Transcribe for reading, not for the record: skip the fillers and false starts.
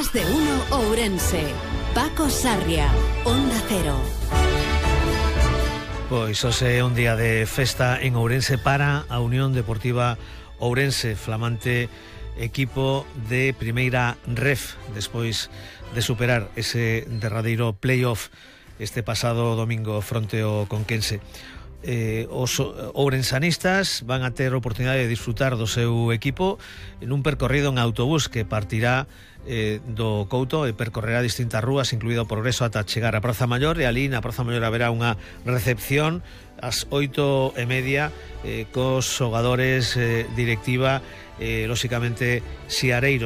Más de uno Ourense. Paco Sarria, Onda Cero. Pois hoxe é un día de festa en Ourense para a Unión Deportiva Ourense, flamante equipo de primeira ref, despois de superar ese derradeiro playoff este pasado domingo fronte ao Conquense. Os ourensanistas van a ter oportunidade de disfrutar do seu equipo en un percorrido en autobús que partirá do Couto e percorrerá distintas rúas, incluído o Progreso, ata chegar á Praza Maior, e ali na Praza Maior haberá unha recepción ás 8:30 cos xogadores, directiva, lóxicamente Xiareiro.